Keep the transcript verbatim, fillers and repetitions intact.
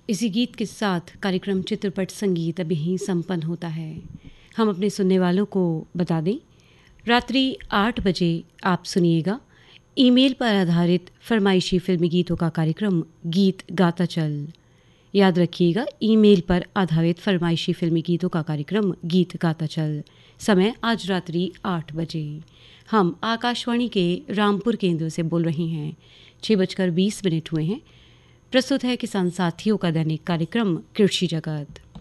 इसी गीत के साथ कार्यक्रम चित्रपट संगीत अभी ही संपन्न होता है। हम अपने सुनने वालों को बता दें, रात्रि आठ बजे आप सुनिएगा ईमेल पर आधारित फरमाइशी फिल्मी गीतों का कार्यक्रम गीत गाता चल। याद रखिएगा, ईमेल पर आधारित फरमाइशी फिल्मी गीतों का कार्यक्रम गीत गाता चल। समय आज रात्रि आठ बजे। हम आकाशवाणी के रामपुर केंद्र से बोल रहे हैं। छः बजकर बीस मिनट हुए हैं। प्रस्तुत है किसान साथियों का दैनिक कार्यक्रम कृषि जगत।